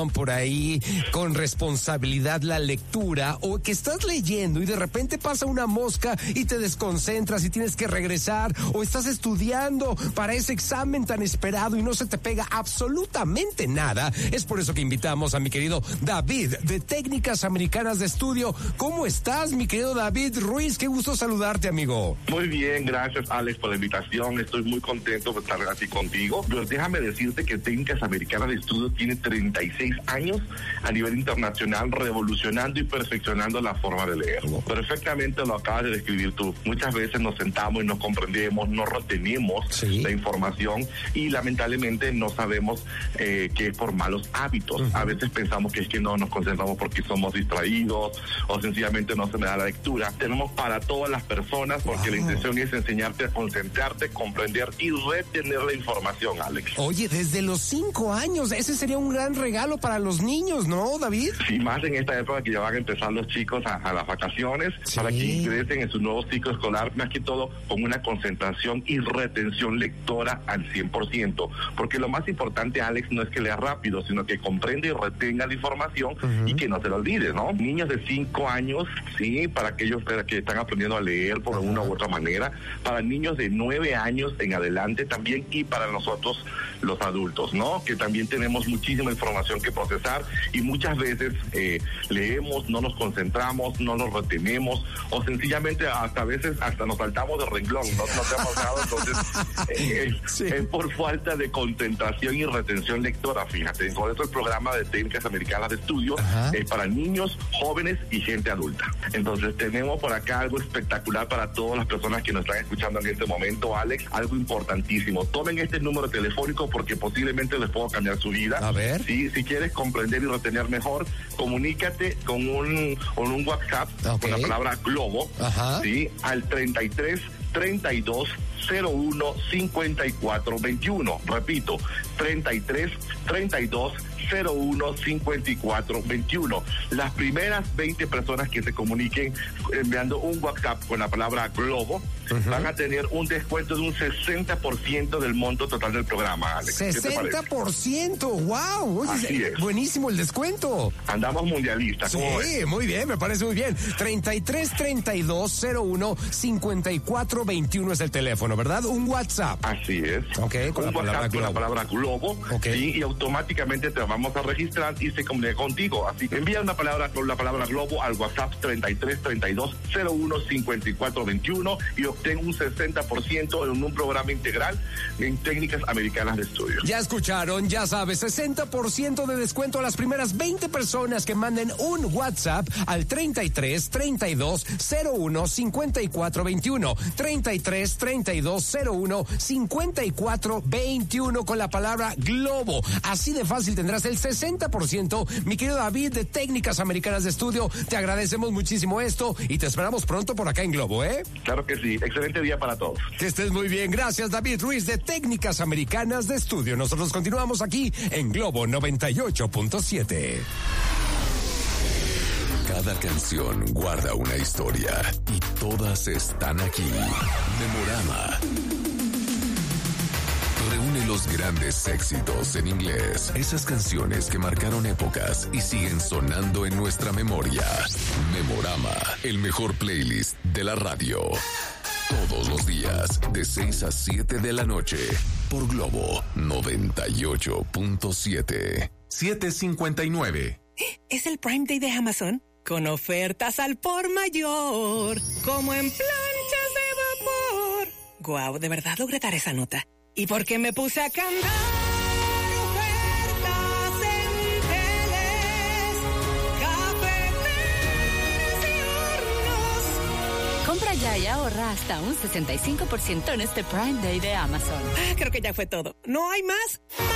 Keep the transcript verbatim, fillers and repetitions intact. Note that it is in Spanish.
toman por ahí con responsabilidad la lectura, o que estás leyendo y de repente pasa una mosca y te desconcentras y tienes que regresar, o estás estudiando para ese examen tan esperado y no se te pega absolutamente nada. Es por eso que invitamos a mi querido David de Técnicas Americanas de Estudio. ¿Cómo estás, mi querido David Ruiz? Qué gusto saludarte, amigo. Muy bien, gracias, Alex, por la invitación. Estoy muy contento de estar aquí contigo. Pero déjame decirte que Técnicas Americanas de Estudio tiene treinta y seis años a nivel internacional, revolucionando y perfeccionando la forma de leer. Perfectamente lo acabas de describir tú. Muchas veces nos sentamos y no comprendemos, no retenemos sí. la información y lamentablemente no sabemos eh, que es por malos hábitos. Uh-huh. A veces pensamos que es que no nos concentramos porque somos distraídos o sencillamente no se me da la lectura. Tenemos para todas las personas porque wow. la intención es enseñarte a concentrarte, comprender y retener la información, Alex. Oye, desde los cinco años, ese sería un gran regalo para los niños, ¿no, David? Sí, más en esta época que ya van a empezar los chicos a, a las vacaciones, sí. para que ingresen en su nuevo ciclo escolar, más que todo con una concentración y retención lectora al cien por ciento. Porque lo más importante, Alex, no es que lea rápido, sino que comprenda y retenga la información uh-huh. y que no se lo olvide, ¿no? Niños de cinco años, sí, para aquellos que están aprendiendo a leer por uh-huh. una u otra manera, para niños de nueve años en adelante también, y para nosotros los adultos, ¿no? Que también tenemos muchísima información que procesar y muchas veces eh, leemos, no nos concentramos, no nos retenemos o sencillamente hasta a veces hasta nos saltamos de renglón, no, no te ha pasado, entonces eh, sí. es por falta de concentración y retención lectora, fíjate. Por eso el programa de Técnicas Americanas de Estudio es eh, para niños, jóvenes y gente adulta. Entonces tenemos por acá algo espectacular para todas las personas que nos están escuchando en este momento, Alex, algo importantísimo. Tomen este número telefónico porque posiblemente les puedo cambiar su vida. A ver. Sí, si quieres comprender y retener mejor, comunícate con un, con un WhatsApp okay. con la palabra Globo, Ajá. sí, al treinta y tres, treinta y dos, cero uno, cincuenta y cuatro, veintiuno. Repito, treinta y tres, treinta y dos, cero uno, cincuenta y cuatro, veintiuno. Las primeras veinte personas que se comuniquen enviando un WhatsApp con la palabra Globo uh-huh. van a tener un descuento de un sesenta por ciento del monto total del programa, Alex. sesenta por ciento, wow. Oye, así es. Buenísimo el descuento. Andamos mundialistas. Sí, muy bien, me parece muy bien. treinta y tres, treinta y dos, cero uno, cincuenta y cuatro, veintiuno es el teléfono, ¿verdad? Un WhatsApp. Así es. Ok, con un la WhatsApp palabra con la palabra Globo. Okay. Sí, y automáticamente te vamos a registrar y se comunica contigo. Así que envía una palabra con la palabra Globo al WhatsApp treinta y tres, treinta y dos, cero uno, cincuenta y cuatro, veintiuno y obtén un sesenta por ciento en un programa integral en Técnicas Americanas de Estudio. Ya escucharon, ya sabes, sesenta por ciento de descuento a las primeras veinte personas que manden un WhatsApp al treinta y tres, treinta y dos, cero uno, cincuenta y cuatro, veintiuno. treinta y tres, treinta y dos, cero uno, cincuenta y cuatro, veintiuno con la palabra Globo. Así de fácil tendrás el sesenta por ciento. Mi querido David de Técnicas Americanas de Estudio, te agradecemos muchísimo esto y te esperamos pronto por acá en Globo, ¿eh? Claro que sí. Excelente día para todos. Que estés muy bien. Gracias, David Ruiz de Técnicas Americanas de Estudio. Nosotros continuamos aquí en Globo noventa y ocho punto siete. Cada canción guarda una historia y todas están aquí. Memorama. Reúne los grandes éxitos en inglés. Esas canciones que marcaron épocas y siguen sonando en nuestra memoria. Memorama, el mejor playlist de la radio. Todos los días, de seis a siete de la noche, por Globo noventa y ocho punto siete. siete cincuenta y nueve. ¿Es el Prime Day de Amazon? Con ofertas al por mayor, como en planchas de vapor. Guau, de verdad logré dar esa nota. ¿Y por qué me puse a cantar? Ofertas en teles, cafeteras y hornos. Compra ya y ahorra hasta un sesenta y cinco por ciento en este Prime Day de Amazon. Ah, creo que ya fue todo. ¿No hay más?